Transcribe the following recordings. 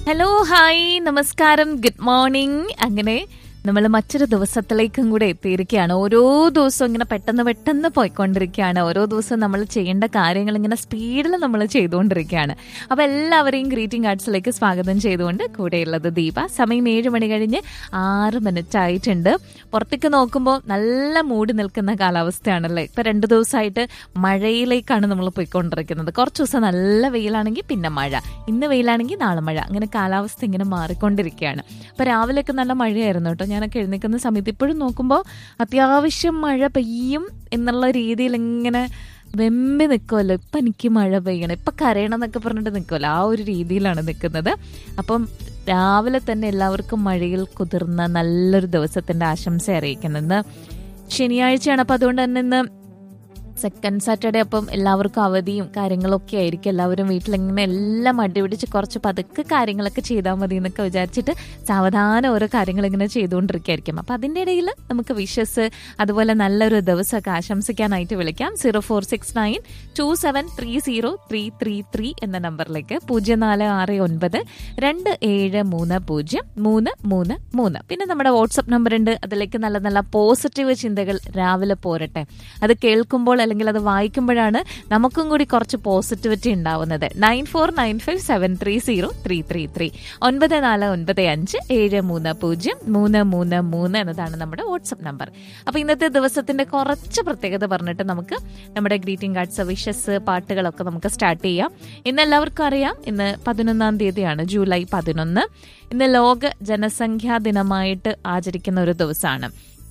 Hello, hi, നമസ്കാരം, good morning. അങ്ങനെ നമ്മൾ മറ്റൊരു ദിവസത്തിലേക്കും കൂടെ എത്തിയിരിക്കുകയാണ്. ഓരോ ദിവസവും ഇങ്ങനെ പെട്ടെന്ന് പോയിക്കൊണ്ടിരിക്കുകയാണ്. ഓരോ ദിവസവും നമ്മൾ ചെയ്യേണ്ട കാര്യങ്ങൾ ഇങ്ങനെ സ്പീഡിൽ നമ്മൾ ചെയ്തുകൊണ്ടിരിക്കുകയാണ്. അപ്പോൾ എല്ലാവരെയും ഗ്രീറ്റിംഗ് കാർഡ്സിലേക്ക് സ്വാഗതം ചെയ്തുകൊണ്ട് കൂടെയുള്ളത് ദീപ. സമയം 7 മണി കഴിഞ്ഞ് 6 മിനിറ്റ് ആയിട്ടുണ്ട്. പുറത്തേക്ക് നോക്കുമ്പോൾ നല്ല മൂടി നിൽക്കുന്ന കാലാവസ്ഥയാണല്ലേ. ഇപ്പം 2 ദിവസമായിട്ട് മഴയിലേക്കാണ് നമ്മൾ പോയിക്കൊണ്ടിരിക്കുന്നത്. കുറച്ച് ദിവസം നല്ല വെയിലാണെങ്കിൽ പിന്നെ മഴ, ഇന്ന് വെയിലാണെങ്കിൽ നാളെ മഴ, അങ്ങനെ കാലാവസ്ഥ ഇങ്ങനെ മാറിക്കൊണ്ടിരിക്കുകയാണ്. അപ്പോൾ രാവിലെയൊക്കെ നല്ല മഴയായിരുന്നു കേട്ടോ. ഞാനൊക്കെ എഴുന്നേൽക്കുന്ന സമയത്ത് ഇപ്പോഴും നോക്കുമ്പോൾ അത്യാവശ്യം മഴ പെയ്യും എന്നുള്ള രീതിയിൽ ഇങ്ങനെ വെമ്പി നിൽക്കുമല്ലോ. ഇപ്പം എനിക്ക് മഴ പെയ്യണം, ഇപ്പം കരയണം എന്നൊക്കെ പറഞ്ഞിട്ട് നിൽക്കുമല്ലോ, ആ ഒരു രീതിയിലാണ് നിൽക്കുന്നത്. അപ്പം രാവിലെ തന്നെ എല്ലാവർക്കും മഴയിൽ കുതിർന്ന നല്ലൊരു ദിവസത്തിൻ്റെ ആശംസ അറിയിക്കുന്നത്. ശനിയാഴ്ചയാണ്, അപ്പം അതുകൊണ്ട് തന്നെ ഇന്ന് സെക്കൻഡ് സാറ്റർഡേ. അപ്പം എല്ലാവർക്കും അവധിയും കാര്യങ്ങളൊക്കെ ആയിരിക്കും. എല്ലാവരും വീട്ടിലിങ്ങനെ എല്ലാം അടിപിടിച്ച് കുറച്ച് പതുക്കെ കാര്യങ്ങളൊക്കെ ചെയ്താൽ മതി എന്നൊക്കെ വിചാരിച്ചിട്ട് സാവധാനം ഓരോ കാര്യങ്ങൾ ഇങ്ങനെ ചെയ്തുകൊണ്ടിരിക്കുകയായിരിക്കും. അപ്പം അതിൻ്റെ ഇടയിൽ നമുക്ക് വിഷസ് അതുപോലെ നല്ലൊരു ദിവസമൊക്കെ ആശംസിക്കാനായിട്ട് വിളിക്കാം. 0469273033 എന്ന നമ്പറിലേക്ക് 0469273033. പിന്നെ നമ്മുടെ വാട്സപ്പ് നമ്പർ ഉണ്ട്, അതിലേക്ക് നല്ല നല്ല പോസിറ്റീവ് ചിന്തകൾ രാവിലെ പോരട്ടെ. അത് കേൾക്കുമ്പോൾ അല്ലെങ്കിൽ അത് വായിക്കുമ്പോഴാണ് നമുക്കും കൂടി കുറച്ച് പോസിറ്റിവിറ്റി ഉണ്ടാവുന്നത്. 9495730333 9495730333 എന്നതാണ് നമ്മുടെ വാട്സപ്പ് നമ്പർ. അപ്പോൾ ഇന്നത്തെ ദിവസത്തിന്റെ കുറച്ച് പ്രത്യേകത പറഞ്ഞിട്ട് നമുക്ക് നമ്മുടെ ഗ്രീറ്റിംഗ് കാർഡ്സ്, വിഷസ്, പാട്ടുകളൊക്കെ നമുക്ക് സ്റ്റാർട്ട് ചെയ്യാം. ഇന്ന് എല്ലാവർക്കും അറിയാം, ഇന്ന് 11-ാം തീയതിയാണ്, ജൂലൈ 11. ഇന്ന് ലോക ജനസംഖ്യാ ദിനമായിട്ട് ആചരിക്കുന്ന ഒരു ദിവസമാണ്.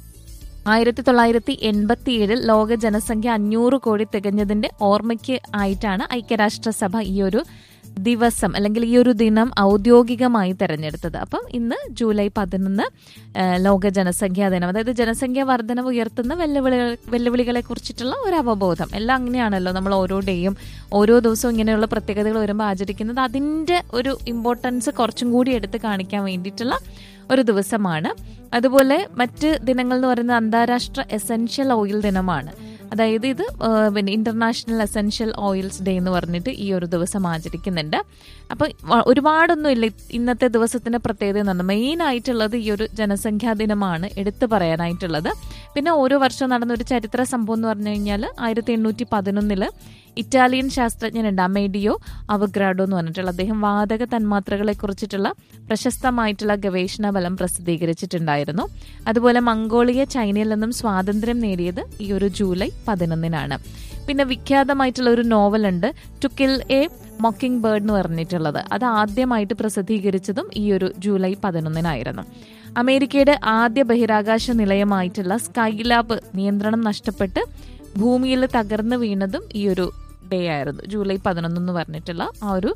1987 ലോക ജനസംഖ്യ 500 കോടി തികഞ്ഞതിന്റെ ഓർമ്മയ്ക്ക് ആയിട്ടാണ് ഐക്യരാഷ്ട്രസഭ ഈ ഒരു ദിവസം അല്ലെങ്കിൽ ഈ ഒരു ദിനം ഔദ്യോഗികമായി തെരഞ്ഞെടുത്തത്. അപ്പം ഇന്ന് ജൂലൈ 11 ലോക ജനസംഖ്യാ ദിനം. അതായത് ജനസംഖ്യാ വർധനവ് ഉയർത്തുന്ന വെല്ലുവിളികളെ കുറിച്ചിട്ടുള്ള ഒരു അവബോധം. എല്ലാം അങ്ങനെയാണല്ലോ, നമ്മൾ ഓരോ ഡേയും ഓരോ ദിവസവും ഇങ്ങനെയുള്ള പ്രത്യേകതകൾ വരുമ്പോൾ ആചരിക്കുന്നത്. അതിൻ്റെ ഒരു ഇമ്പോർട്ടൻസ് കുറച്ചും കൂടി എടുത്ത് കാണിക്കാൻ വേണ്ടിയിട്ടുള്ള ഒരു ദിവസമാണ്. അതുപോലെ മറ്റ് ദിനങ്ങൾ എന്ന് പറയുന്നത് അന്താരാഷ്ട്ര എസെൻഷ്യൽ ഓയിൽ ദിനമാണ്. അതായത് ഇത് പിന്നെ ഇന്റർനാഷണൽ എസെൻഷ്യൽ ഓയിൽസ് ഡേ എന്ന് പറഞ്ഞിട്ട് ഈ ഒരു ദിവസം ആചരിക്കുന്നുണ്ട്. അപ്പം ഒരുപാടൊന്നും ഇല്ല ഇന്നത്തെ ദിവസത്തിന്റെ പ്രത്യേകത എന്ന് പറഞ്ഞാൽ. മെയിൻ ആയിട്ടുള്ളത് ഈ ഒരു ജനസംഖ്യാ ദിനമാണ് എടുത്തു പറയാനായിട്ടുള്ളത്. പിന്നെ ഓരോ വർഷവും നടന്ന ഒരു ചരിത്ര സംഭവം എന്ന് പറഞ്ഞു കഴിഞ്ഞാൽ 1811 ഇറ്റാലിയൻ ശാസ്ത്രജ്ഞനുണ്ട് അമേഡിയോ അവഗ്രാഡോ എന്ന് പറഞ്ഞിട്ടുള്ള അദ്ദേഹം വാതക തന്മാത്രകളെ കുറിച്ചിട്ടുള്ള പ്രശസ്തമായിട്ടുള്ള ഗവേഷണ ഫലം പ്രസിദ്ധീകരിച്ചിട്ടുണ്ടായിരുന്നു. അതുപോലെ മംഗോളിയ ചൈനയിൽ നിന്നും സ്വാതന്ത്ര്യം നേടിയത് ഈ ഒരു ജൂലൈ 11. പിന്നെ വിഖ്യാതമായിട്ടുള്ള ഒരു നോവലുണ്ട്, to kill A mocking bird എന്ന് പറഞ്ഞിട്ടുള്ളത്. അത് ആദ്യമായിട്ട് പ്രസിദ്ധീകരിച്ചതും ഈ ഒരു ജൂലൈ 11. അമേരിക്കയുടെ ആദ്യ ബഹിരാകാശ നിലയമായിട്ടുള്ള സ്കൈലാബ് നിയന്ത്രണം നഷ്ടപ്പെട്ട് ഭൂമിയിൽ തകർന്നു വീണതും ഈ ഒരു ഡേ ആയിരുന്നു, ജൂലൈ 11 എന്ന് പറഞ്ഞിട്ടുള്ള ആ ഒരു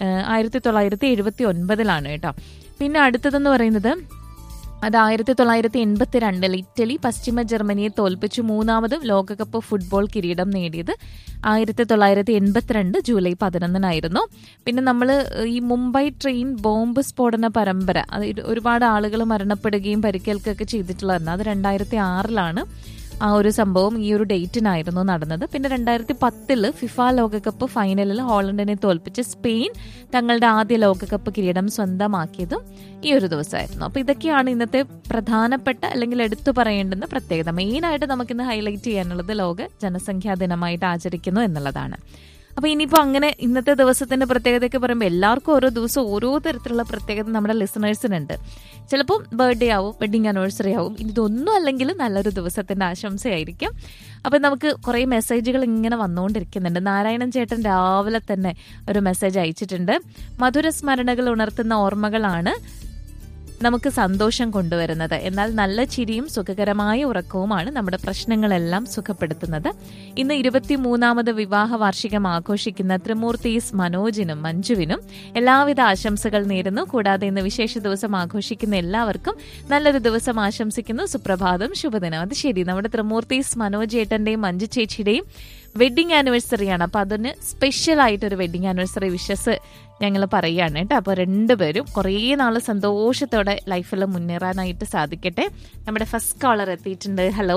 1979 കേട്ടോ. പിന്നെ അടുത്തതെന്ന് പറയുന്നത് അത് 1982 ഇറ്റലി പശ്ചിമ ജർമ്മനിയെ തോൽപ്പിച്ച് 3ാമതും ലോകകപ്പ് ഫുട്ബോൾ കിരീടം നേടിയത് 1982 ജൂലൈ 11. പിന്നെ നമ്മൾ ഈ മുംബൈ ട്രെയിൻ ബോംബ് സ്ഫോടന പരമ്പര, അത് ഒരുപാട് ആളുകൾ മരണപ്പെടുകയും പരിക്കേൽക്കുകയൊക്കെ ചെയ്തിട്ടുള്ളതാണ്. അത് 2006 ആ ഒരു സംഭവം ഈ ഒരു ഡേറ്റിനായിരുന്നു നടന്നത്. പിന്നെ 2010 ഫിഫ ലോകകപ്പ് ഫൈനലിൽ ഹോളണ്ടിനെ തോൽപ്പിച്ച് സ്പെയിൻ തങ്ങളുടെ ആദ്യ ലോകകപ്പ് കിരീടം സ്വന്തമാക്കിയതും ഈ ഒരു ദിവസമായിരുന്നു. അപ്പോൾ ഇതൊക്കെയാണ് ഇന്നത്തെ പ്രധാനപ്പെട്ട അല്ലെങ്കിൽ എടുത്തു പറയേണ്ടുന്ന പ്രത്യേകത. മെയിനായിട്ട് നമുക്കിന്ന് ഹൈലൈറ്റ് ചെയ്യാനുള്ളത് ലോക ജനസംഖ്യാ ദിനമായിട്ട് ആചരിക്കുന്നു എന്നുള്ളതാണ്. അപ്പോൾ ഇനിയിപ്പോൾ അങ്ങനെ ഇന്നത്തെ ദിവസത്തിന്റെ പ്രത്യേകതയൊക്കെ പറയുമ്പോൾ എല്ലാവർക്കും ഓരോ ദിവസം ഓരോ തരത്തിലുള്ള പ്രത്യേകത നമ്മുടെ ലിസണേഴ്സിനുണ്ട്. ചിലപ്പോൾ ബർത്ത്ഡേ ആവും, വെഡിങ് ആനിവേഴ്സറി ആവും, ഇതൊന്നും അല്ലെങ്കിൽ നല്ലൊരു ദിവസത്തിന്റെ ആശംസയായിരിക്കും. അപ്പം നമുക്ക് കുറേ മെസ്സേജുകൾ ഇങ്ങനെ വന്നുകൊണ്ടിരിക്കുന്നുണ്ട്. നാരായണൻ ചേട്ടൻ രാവിലെ തന്നെ ഒരു മെസ്സേജ് അയച്ചിട്ടുണ്ട്. മധുര സ്മരണകൾ ഉണർത്തുന്ന ഓർമ്മകളാണ് നമുക്ക് സന്തോഷം കൊണ്ടുവരുന്നത്. എന്നാൽ നല്ല ചിരിയും സുഖകരമായ ഉറക്കവുമാണ് നമ്മുടെ പ്രശ്നങ്ങളെല്ലാം സുഖപ്പെടുത്തുന്നത്. ഇന്ന് 23ാമത് വിവാഹ വാർഷികം ആഘോഷിക്കുന്ന ത്രിമൂർത്തീസ് മനോജിനും മഞ്ജുവിനും എല്ലാവിധ ആശംസകൾ നേരുന്നു. കൂടാതെ ഇന്ന് വിശേഷ ദിവസം ആഘോഷിക്കുന്ന എല്ലാവർക്കും നല്ലൊരു ദിവസം ആശംസിക്കുന്നു. സുപ്രഭാതം, ശുഭദിനം. അത് ശരി, നമ്മുടെ ത്രിമൂർത്തീസ് മനോജ് ഏട്ടന്റെയും മഞ്ജു ചേച്ചിയുടെയും വെഡിങ് ആനിവേഴ്സറിയാണ്. അപ്പം അതിന് സ്പെഷ്യലായിട്ടൊരു വെഡിങ് ആനിവേഴ്സറി വിഷസ് ഞങ്ങൾ പറയുകയാണ് കേട്ടോ. അപ്പോൾ രണ്ടുപേരും കുറേ നാൾ സന്തോഷത്തോടെ ലൈഫിൽ മുന്നേറാനായിട്ട് സാധിക്കട്ടെ. നമ്മുടെ ഫസ്റ്റ് കോളർ എത്തിയിട്ടുണ്ട്. Hello,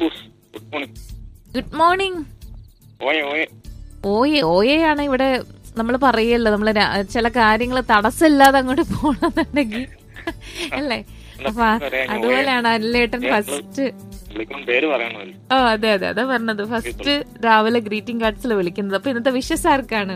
good morning. ഓയെ ഓയെയാണ് ഇവിടെ നമ്മൾ പറയല്ലോ നമ്മള് ചില കാര്യങ്ങൾ തടസ്സമില്ലാതെ അങ്ങോട്ട് പോണെന്നുണ്ടെങ്കിൽ അല്ലേ? അപ്പൊ അതുപോലെയാണ് അനിലേട്ടൻ ഫസ്റ്റ്. ഓ അതെ അതെ, അതാ പറഞ്ഞത്, ഫസ്റ്റ് രാവിലെ ഗ്രീറ്റിംഗ് കാർഡ്സിൽ വിളിക്കുന്നത്. അപ്പൊ ഇന്നത്തെ വിഷസ് ആർക്കാണ്?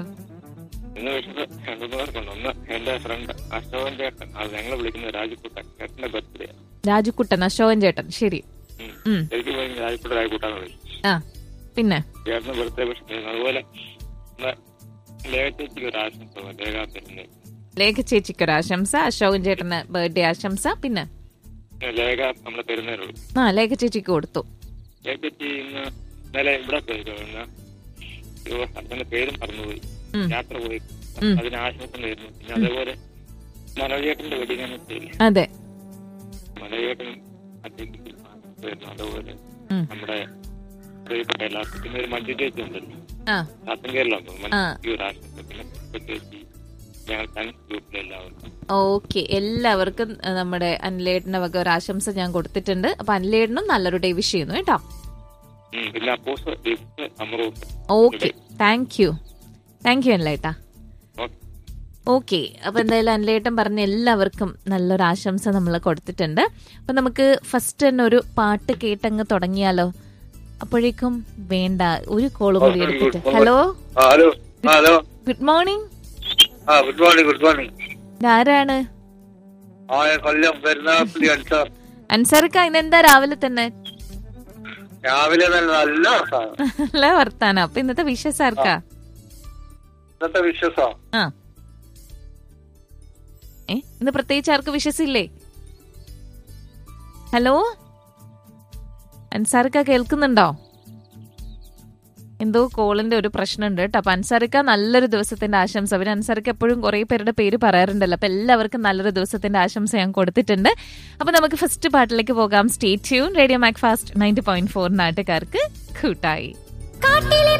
എന്റെ ഫ്രണ്ട് അശോകൻ ചേട്ടൻ, അത് ഞങ്ങൾ വിളിക്കുന്നത് രാജുക്കുട്ടൻ, ചേട്ടന്റെ ബർത്ത്ഡേ. രാജുക്കുട്ടൻ, അശോകൻ ചേട്ടൻ, ശരി. രാജുക്കുട്ടാന്ന് വിളിക്കും. ആ പിന്നെ ചേട്ടന് ബർത്ത്ഡേ വിഷ്. അതുപോലെ ലേഖ ചേച്ചിക്ക് ഒരു ആശംസ. ലേഖ ചേച്ചിക്ക് ഒരു ആശംസ, അശോകൻ ചേട്ടന് ബർത്ത്ഡേ ആശംസ. പിന്നെ ലേഖ നമ്മളെ പെരുന്നേരുള്ളൂ. ആ ലേഖ ചേച്ചിക്ക് കൊടുത്തു. ലേഖ ചേച്ചി ഇന്ന് ഇന്നലെ ഇവിടെ പോയിരുന്നു, ഹസ്ബൻഡിന്റെ പേരും മറന്നുപോയി, യാത്ര പോയി. അതിന് ആശംസ നേരുന്നു. പിന്നെ അതേപോലെ മനോജേട്ടന്റെ വെഡിങ് ആനിവേഴ്സറി. അതെ, മനോജേട്ടനും ആശംസയായിരുന്നു. അതുപോലെ നമ്മുടെ പ്രിയപ്പെട്ട എല്ലാവർക്കും. പിന്നെ ഒരു മഞ്ജു ചേച്ചി ഉണ്ടല്ലോ, കാത്തങ്കേരിലാണ്, മഞ്ജു ഒരു ആശംസ. പിന്നെ ചേച്ചി, ഞങ്ങൾ താങ്ക്സ് ഗ്രൂപ്പിലെ എല്ലാവർക്കും. ഓക്കെ, എല്ലാവർക്കും നമ്മുടെ അനിലേട്ടന്റെ വക ഒരു ആശംസ ഞാൻ കൊടുത്തിട്ടുണ്ട്. അപ്പൊ അനിലേട്ടനും നല്ലൊരു ഡേ വിഷ് ചെയ്യുന്നു കേട്ടോ. പിന്നെ ഓക്കെ, താങ്ക് യു അനിലേട്ടാ. ഓക്കെ, അപ്പൊ എന്തായാലും അനിലേട്ടൻ പറഞ്ഞ എല്ലാവർക്കും നല്ലൊരു ആശംസ നമ്മൾ കൊടുത്തിട്ടുണ്ട്. അപ്പൊ നമുക്ക് ഫസ്റ്റ് തന്നെ ഒരു പാട്ട് കേട്ടങ്ങ് തുടങ്ങിയാലോ? അപ്പോഴേക്കും വേണ്ട, ഒരു കോള് കൂടി എടുത്തിട്ട്. Hello good morning. Good morning. Good morning. ആരാണ്? അൻസാർക്ക, ഇന്നെന്താ രാവിലെ തന്നെ? രാവിലെ നല്ല വർത്താനം. അപ്പൊ ഇന്നത്തെ വിഷസ് ആർക്കാ? ഇന്നത്തെ വിശ്വസോ? ആ ഇന്ന് പ്രത്യേകിച്ച് ആർക്ക് വിഷസ് ഇല്ലേ? ഹലോ അൻസാർക്ക, കേൾക്കുന്നുണ്ടോ? എന്തോ കോളിന്റെ ഒരു പ്രശ്നമുണ്ട് കേട്ടോ. അപ്പൊ അൻസാറിക്ക നല്ലൊരു ദിവസത്തിന്റെ ആശംസ. പിന്നെ അൻസാറിക്ക എപ്പോഴും കുറെ പേരുടെ പേര് പറയാറുണ്ടല്ലോ. അപ്പൊ എല്ലാവർക്കും നല്ലൊരു ദിവസത്തിന്റെ ആശംസ ഞാൻ കൊടുത്തിട്ടുണ്ട്. അപ്പൊ നമുക്ക് ഫസ്റ്റ് പാട്ടിലേക്ക് പോകാം. Stay tune. റേഡിയോ മാക്ഫാസ്റ്റ് 90.4 നാട്ടുകാർക്ക് കൂട്ടായി.